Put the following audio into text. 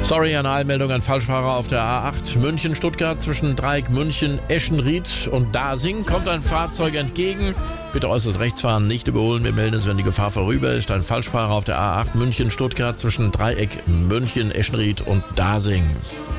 Sorry, eine Eilmeldung an Falschfahrer auf der A8 München-Stuttgart zwischen Dreieck München, Eschenried und Dasing. Kommt ein Fahrzeug entgegen. Bitte äußerst rechts fahren, nicht überholen. Wir melden es, wenn die Gefahr vorüber ist. Ein Falschfahrer auf der A8 München-Stuttgart zwischen Dreieck München, Eschenried und Dasing.